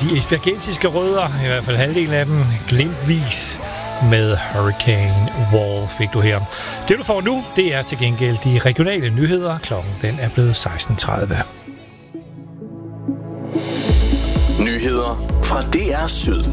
de esbjergensiske rødder, i hvert fald halvdelen af dem, glimtvis med Hurricane Wall fik du her. Det du får nu, det er til gengæld de regionale nyheder. Klokken den er blevet 16:30. Nyheder fra DR Syd.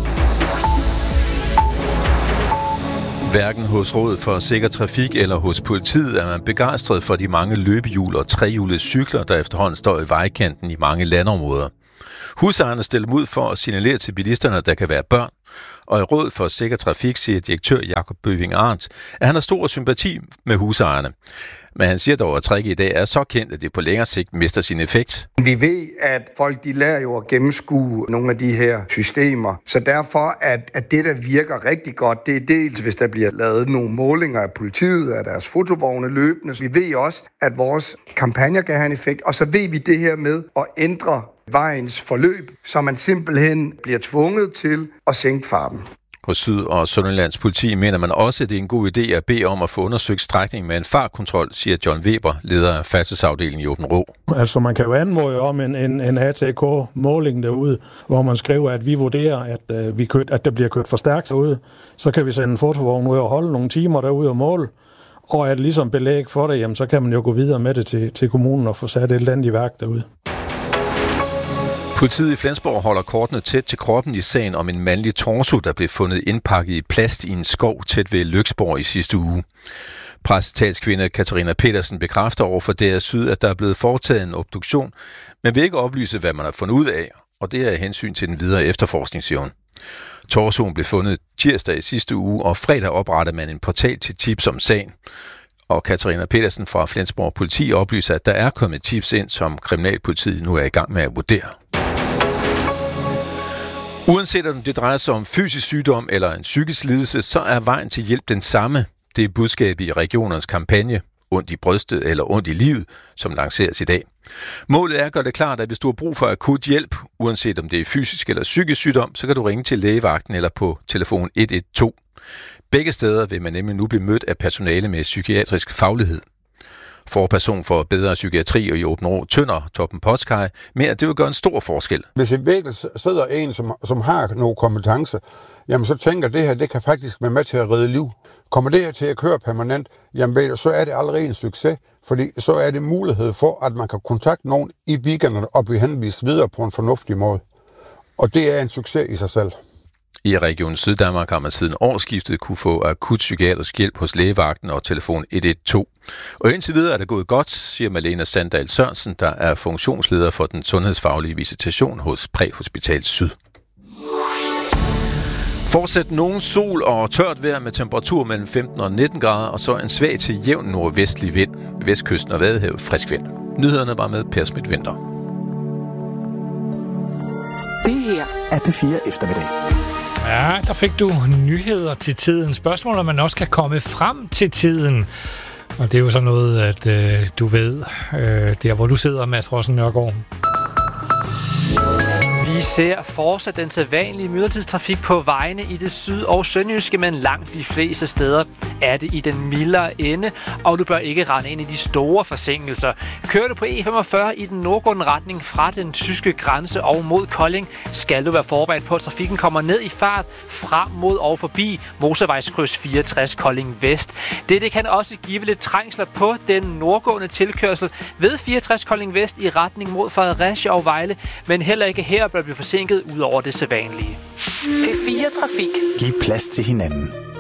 Hverken hos Rådet for Sikker Trafik eller hos politiet er man begejstret for de mange løbehjul og trehjulede cykler, der efterhånden står i vejkanten i mange landområder. Husejerne stiller ud for at signalere til bilisterne, at der kan være børn. Og i Rådet for Sikker Trafik siger direktør Jakob Bøving Arndt, at han har stor sympati med husejerne. Men han siger dog, at tricket i dag er så kendt, at det på længere sigt mister sin effekt. Vi ved, at folk de lærer jo at gennemskue nogle af de her systemer. Så derfor, at det, der virker rigtig godt, det er dels, hvis der bliver lavet nogle målinger af politiet, af deres fotovogne løbende. Vi ved også, at vores kampagner kan have en effekt. Og så ved vi det her med at ændre vejens forløb, så man simpelthen bliver tvunget til at sænke farten. Hos Syd- og Sønderjyllands politi mener man også, at det er en god idé at bede om at få undersøgt strækningen med en fartkontrol, siger John Weber, leder af færdselsafdelingen i Åben Rå. Altså man kan jo anmode om en ATK-måling derude, hvor man skriver, at vi vurderer, at der bliver kørt for stærkt derude. Så kan vi sende en fotovogn ud og holde nogle timer derude og måle. Og at ligesom belæg for det, jamen, så kan man jo gå videre med det til kommunen og få sat et eller andet i værk derude. Politiet i Flensborg holder kortene tæt til kroppen i sagen om en mandlig torso, der blev fundet indpakket i plast i en skov tæt ved Lyksborg i sidste uge. Pressetalskvinde Katarina Petersen bekræfter over for DR Syd, at der er blevet foretaget en obduktion, men vil ikke oplyse, hvad man har fundet ud af, og det er hensyn til den videre efterforskning, siger hun. Torsoen blev fundet tirsdag i sidste uge, og fredag oprettede man en portal til tips om sagen. Og Katarina Petersen fra Flensborg Politi oplyser, at der er kommet tips ind, som kriminalpolitiet nu er i gang med at vurdere. Uanset om det drejer sig om fysisk sygdom eller en psykisk lidelse, så er vejen til hjælp den samme. Det er budskabet i regionernes kampagne, ondt i brystet eller ondt i livet, som lanceres i dag. Målet er at gøre det klart, at hvis du har brug for akut hjælp, uanset om det er fysisk eller psykisk sygdom, så kan du ringe til lægevagten eller på telefon 112. Begge steder vil man nemlig nu blive mødt af personale med psykiatrisk faglighed. Forperson for bedre psykiatri og i Åben Rå Tønder, Torben Potskaj, med at det vil gøre en stor forskel. Hvis vi virkelig sidder en, som har nogle kompetencer, jamen så tænker det her, det kan faktisk være med til at redde liv. Kommer det her til at køre permanent, jamen så er det allerede en succes, fordi så er det mulighed for, at man kan kontakte nogen i weekenderne og blive henvist videre på en fornuftig måde. Og det er en succes i sig selv. I Region Syddanmark har man siden årsskiftet kunne få akut psykiatrisk hjælp hos lægevagten og telefon 112. Og indtil videre er det gået godt, siger Malena Sandahl Sørensen, der er funktionsleder for den sundhedsfaglige visitation hos Præhospital Syd. Fortsæt nogen sol og tørt vejr med temperatur mellem 15 og 19 grader, og så en svag til jævn nordvestlig vind. Vestkysten og Vadehavet frisk vind. Nyhederne var med Per Schmidt Winther. Det her er P4 Eftermiddag. Ja, der fik du nyheder til tiden. Spørgsmålet om man også kan komme frem til tiden. Og det er jo sådan noget, at du ved, der hvor du sidder, Mads Rossen Nørgaard. Vi ser fortsat den sædvanlige myldretidstrafik på vejene i det syd- og sønderjyske, men langt de fleste steder er det i den mildere ende, og du bør ikke rende ind i de store forsinkelser. Kører du på E45 i den nordgående retning fra den tyske grænse og mod Kolding, skal du være forberedt på, at trafikken kommer ned i fart frem mod og forbi motorvejskryds 64 Kolding Vest. Det kan også give lidt trængsler på den nordgående tilkørsel ved 64 Kolding Vest i retning mod Fredericia og Vejle, men heller ikke her bør blive forsinket ud over det sædvanlige. P4 Trafik. Giv plads til hinanden.